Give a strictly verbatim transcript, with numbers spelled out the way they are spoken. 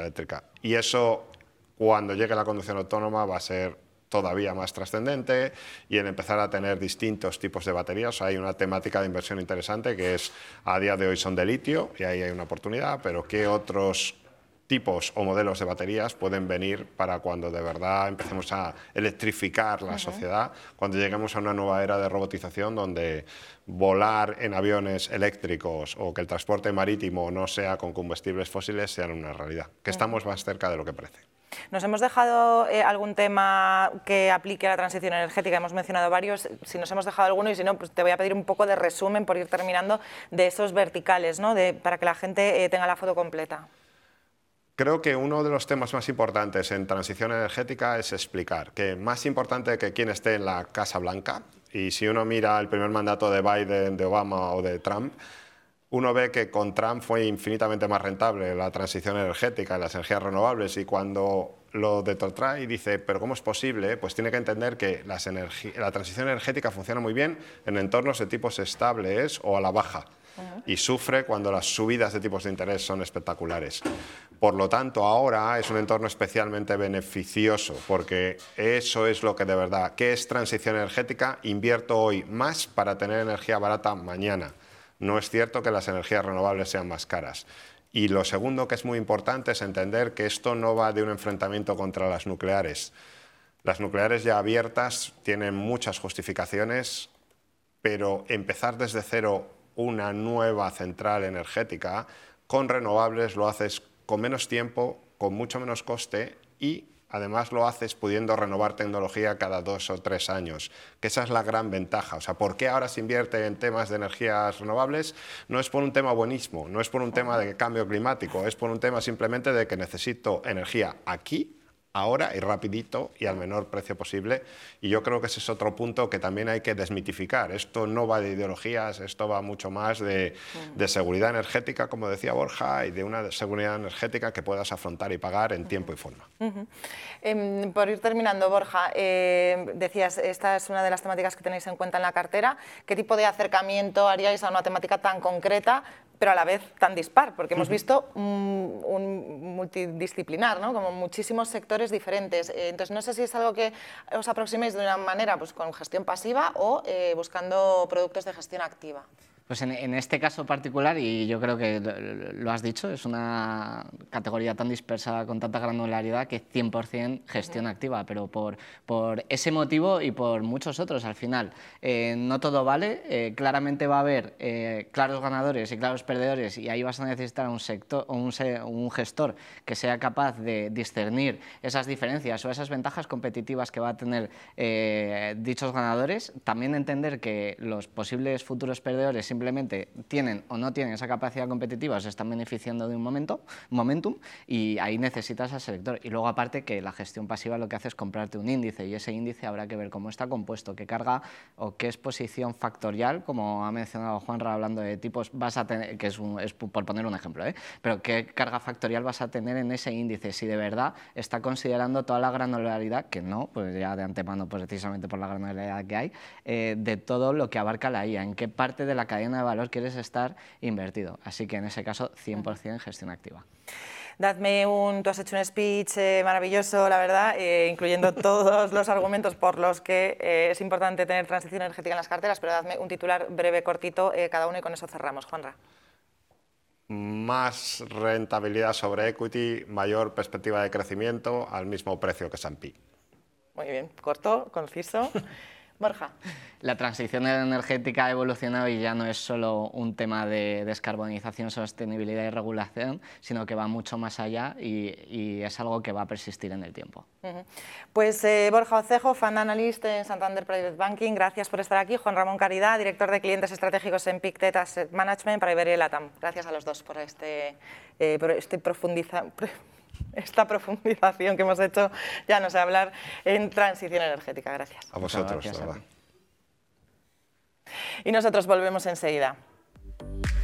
eléctrica. Y eso, cuando llegue la conducción autónoma, va a ser todavía más trascendente, y en empezar a tener distintos tipos de baterías. Hay una temática de inversión interesante que es, a día de hoy son de litio, y ahí hay una oportunidad, pero ¿qué otros tipos o modelos de baterías pueden venir para cuando de verdad empecemos a electrificar la uh-huh. sociedad, cuando lleguemos a una nueva era de robotización donde volar en aviones eléctricos o que el transporte marítimo no sea con combustibles fósiles sean una realidad, que uh-huh. estamos más cerca de lo que parece? ¿Nos hemos dejado eh, algún tema que aplique a la transición energética? Hemos mencionado varios, si nos hemos dejado alguno, y si no, pues te voy a pedir un poco de resumen por ir terminando de esos verticales, ¿no? de, para que la gente eh, tenga la foto completa. Creo que uno de los temas más importantes en transición energética es explicar que más importante que quien esté en la Casa Blanca, y si uno mira el primer mandato de Biden, de Obama o de Trump, uno ve que con Trump fue infinitamente más rentable la transición energética y las energías renovables, y cuando lo detrae y dice, pero ¿cómo es posible? Pues tiene que entender que las la transición energética funciona muy bien en entornos de tipos estables o a la baja, uh-huh. y sufre cuando las subidas de tipos de interés son espectaculares. Por lo tanto, ahora es un entorno especialmente beneficioso, porque eso es lo que de verdad, ¿qué es transición energética? Invierto hoy más para tener energía barata mañana. No es cierto que las energías renovables sean más caras. Y lo segundo que es muy importante es entender que esto no va de un enfrentamiento contra las nucleares. Las nucleares ya abiertas tienen muchas justificaciones, pero empezar desde cero una nueva central energética con renovables lo haces con menos tiempo, con mucho menos coste, y además lo haces pudiendo renovar tecnología cada dos o tres años, que esa es la gran ventaja. O sea, ¿por qué ahora se invierte en temas de energías renovables? No es por un tema buenismo, no es por un tema de cambio climático, es por un tema simplemente de que necesito energía aquí, ahora y rapidito y al menor precio posible. Y yo creo que ese es otro punto que también hay que desmitificar. Esto no va de ideologías, esto va mucho más de, de seguridad energética, como decía Borja, y de una seguridad energética que puedas afrontar y pagar en tiempo y forma. Uh-huh. eh, por ir terminando, Borja, eh, decías, esta es una de las temáticas que tenéis en cuenta en la cartera. ¿Qué tipo de acercamiento haríais a una temática tan concreta, pero a la vez tan dispar? Porque hemos visto un, un multidisciplinar, ¿no? Como muchísimos sectores diferentes. Entonces, no sé si es algo que os aproximéis de una manera pues, con gestión pasiva o eh, buscando productos de gestión activa. Pues en, en este caso particular, y yo creo que lo, lo has dicho, es una categoría tan dispersa, con tanta granularidad, que cien por cien gestión uh-huh. activa, pero por, por ese motivo y por muchos otros. Al final, eh, no todo vale, eh, claramente va a haber eh, claros ganadores y claros perdedores, y ahí vas a necesitar un, sector, un, un gestor que sea capaz de discernir esas diferencias o esas ventajas competitivas que va a tener eh, dichos ganadores. También entender que los posibles futuros perdedores simplemente tienen o no tienen esa capacidad competitiva, se están beneficiando de un momento, momentum, y ahí necesitas al selector. Y luego, aparte, que la gestión pasiva lo que hace es comprarte un índice, y ese índice habrá que ver cómo está compuesto, qué carga o qué exposición factorial, como ha mencionado Juanra hablando de tipos, vas a tener, que es, un, es por poner un ejemplo, ¿eh? Pero qué carga factorial vas a tener en ese índice, si de verdad está considerando toda la granularidad, que no, pues ya de antemano, pues precisamente por la granularidad que hay, eh, de todo lo que abarca la I A, en qué parte de la cadena de valor quieres estar invertido. Así que en ese caso, cien por cien gestión activa. Dadme un... Tú has hecho un speech eh, maravilloso, la verdad, eh, incluyendo todos los argumentos por los que eh, es importante tener transición energética en las carteras, pero dadme un titular breve, cortito, eh, cada uno, y con eso cerramos. Juanra. Más rentabilidad sobre equity, mayor perspectiva de crecimiento al mismo precio que S and P. Muy bien, corto, conciso. Borja. La transición energética ha evolucionado y ya no es solo un tema de descarbonización, sostenibilidad y regulación, sino que va mucho más allá, y, y es algo que va a persistir en el tiempo. Uh-huh. Pues eh, Borja Ocejo, Fund Analyst en Santander Private Banking, gracias por estar aquí. Juan Ramón Caridad, director de clientes estratégicos en Pictet Asset Management para Iberia y Latam. Gracias a los dos por, este, eh, por este profundiza, esta profundización que hemos hecho, ya no sé hablar, en transición energética. Gracias. A vosotros. Gracias, ¿verdad? Y nosotros volvemos enseguida.